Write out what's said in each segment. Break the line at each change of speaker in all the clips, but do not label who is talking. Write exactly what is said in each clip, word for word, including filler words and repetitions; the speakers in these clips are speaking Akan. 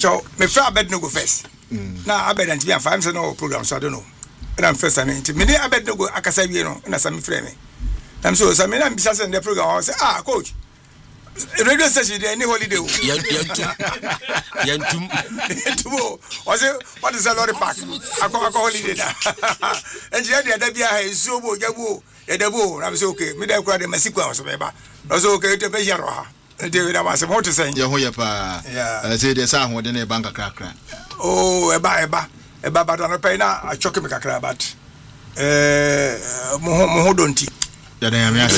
Pacho, me fra bed no go first. Now I bed and be a five no program, so I don't know. And I'm first, I mean, to me, I bed no go, I can say, you know, and as I'm framing. I'm so, I mean, I'm just in the program, I say, ah, coach. Radio station, any holiday. Yantum. Was it, what is a lot of pack? I call a holiday. And the other day, is so good, Yabu, Edabu, I'm so okay. Me, I cried in Mexico, so maybe. I was okay to pay your. David, I was about to say,
Yahoyapa. Yeah, I say there's some who didn't bank a cracker.
Oh, Eba, Eba, Eba, but on a pena, I choke him a crabat. Eh, Mohodonti.
That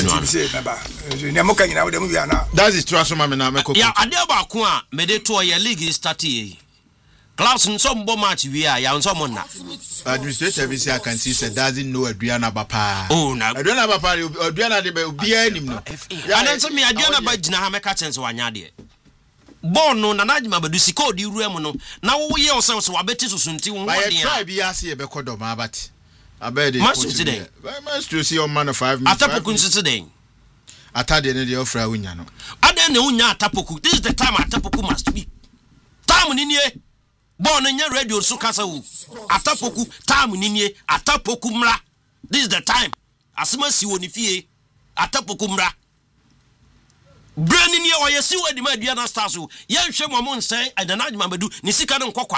is trust mama na meko.
Ya ade ba ko a me de to ya league start ye. Clubs nso mbo match wi a ya nso mo na.
Administrator bi say can see say doesn't know aduana ba pa.
Oh na.
Aduana ba pa aduana de ba obi anim no.
Ya nanso me aduana ba gina ha meka chense wanya de. Born no na najima ba du sika odi ru em no. Na wo ye o se so wabeti susunti wo
de. Ya try bi ase e be kodo ma abati. Abedi
Master today.
Master see on man of five minutes.
Atapoku today.
Atade ne de ofra wunya no.
Ade ne wunya atapoku. This is the time atapoku must be. Time ni nie. Born nya radio so kasa wu. Atapoku time ni nie. Atapoku mra. This is the time. Asema si woni fie. Atapoku mra. Brain ni nie oyesi wadi ma dua na stars wo. Ye hwe mo mo nsen adanaj mamedu ni sika no nkokwa.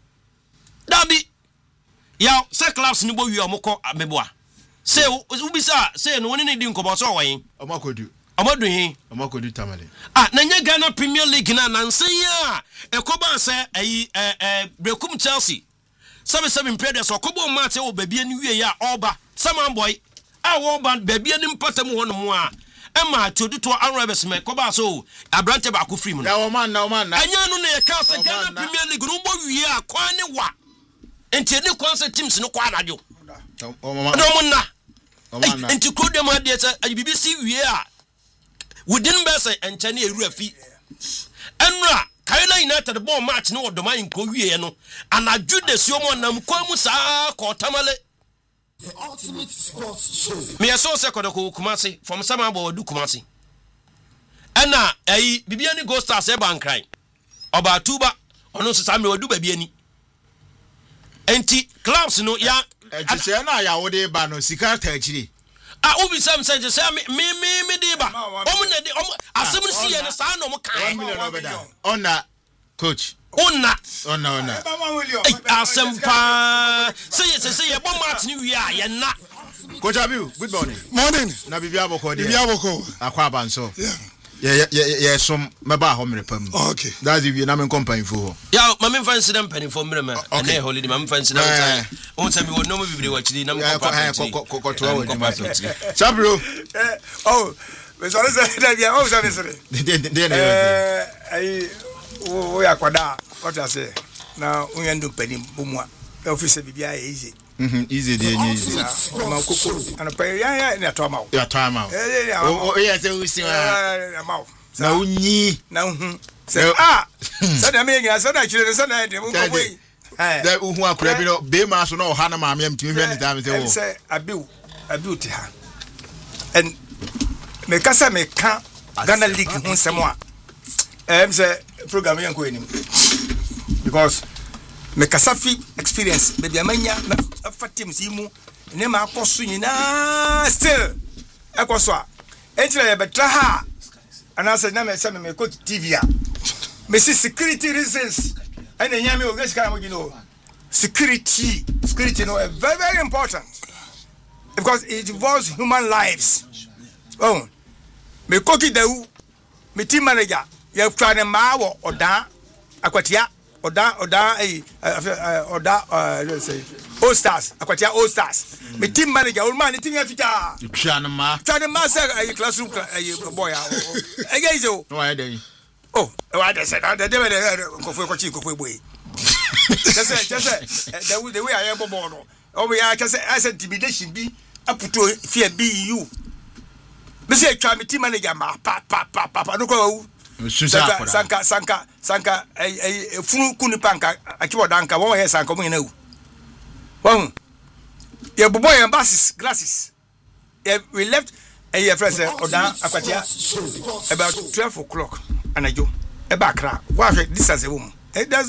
Dabi ya se clubs ni bo wi omko meboa se ubisa se no woni ne di nkobo so wan
omakodu
omodu hin
omakodu tamale
ah na nya Ghana Premier League na nansen ya ekoba se ayi eh eh Brekum Chelsea seven seven predes okobo match wo babia ni wie ya oba Saman boy a wo ba babia ni mpatam ho no mo a ema toduto anrebes me koba so abrante ba ko free mu
na wo man na wo man na
anya no na ye ka se Ghana Premier League no bo wie a kwa ne wa enti edi concert teams no kwa anajo o mama no munna o manna enti ko dem ade se B B C wie a within bese enchane eru afi enra Kayana United ball match no odoma nko wie no anajo de si omo nam kwa mu saa ko tamale the ultimate sports show me so se ko ko Kumasi from Saman boy du Kumasi ena ayi bibia ni Ghost Stars e bankran oba tuba ono so Saman odu babia ni enti clubs no ya
enti na ya wo de ba no sika ta chiri
ah obi sam say say me me me de ba omo na de omo asem no si ye no sa no mo kan
ona coach
ona
ona ona
asem pa say say say ye bom match ni wi a ye na
Coach Abiu good morning
morning
na bibia boko de
bibia boko
akwa abanso yeah yeah yeah some meba ho mrepam
okay
that's if you na men company for
ya ma men fan sidem penny for mrema na holiday ma men fan sidem time on tell me what no bibire wachiri na men company
ko ko to wa di ma Chabro
eh oh we so say that ya oh say say eh ai wo ya kwada what I say na unyando penny bomwa office bibia easy
mhm easy dey easy
ma koko ana pa ya ya na to ma
ya to ma
eh
o ya say usi wa
ma
na unyi
na hu say ah say na me ngia say na chire say na dem ko boy
eh da uhu akura bi no be ma so no ha na ma me mtimi hwe ni time say wo
say abiu abiu ti ha and me kasa me ka Ghana League hu nsemo a em say program yan ko enim because me kasafi experience baby amanya na fatim simu ne ma akoso nyina still akoso a entire ye betra ha ana say na me say me coach T V a me see security reasons and nyame o gesi kana mo gino security security no very very important because it involves human lives oh me coach Dawu me team manager ye try ma wo odan akwatia oda oda eh oda let's say All Stars akwatia All Stars me team manager old man team afita
twana ma
twana ma say eh classroom eh boy eh guys oh
no I dey
oh why they said that they go for kochi go for boy just just the way I am bobo no oh we are just as intimidation be aputo fear be you me say twa me team manager ma pa pa pa pa no ko sanka sanka sanka sanka eh eh funu kuni panka akiwo danka won he sanka mo yena wu won ye bobo ye glasses glasses we left eh your friend say odan akwatia about twelve o'clock anajo e ba kra wa hwe this as a woman